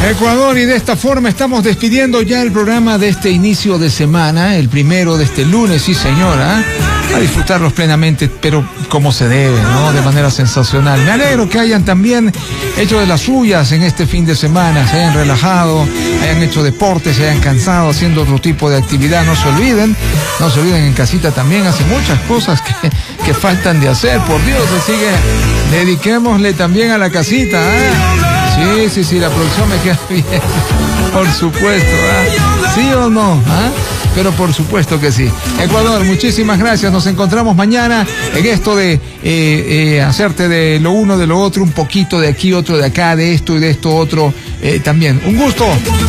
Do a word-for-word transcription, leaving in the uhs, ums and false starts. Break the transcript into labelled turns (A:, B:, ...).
A: Ecuador, y de esta forma estamos despidiendo ya el programa de este inicio de semana, el primero de este lunes, sí señora, a disfrutarlos plenamente, pero como se debe, ¿no? De manera sensacional. Me alegro que hayan también hecho de las suyas en este fin de semana, se hayan relajado, hayan hecho deporte, se hayan cansado haciendo otro tipo de actividad. No se olviden, no se olviden, en casita también hace muchas cosas que, que faltan de hacer, por Dios, así que dediquémosle también a la casita, ¿eh? Sí, sí, sí, la producción me queda bien, por supuesto, ¿ah? ¿Sí o no? ¿Ah? Pero por supuesto que sí. Ecuador, muchísimas gracias, nos encontramos mañana en esto de eh, eh, hacerte de lo uno, de lo otro, un poquito de aquí, otro de acá, de esto y de esto otro, eh, también. Un gusto.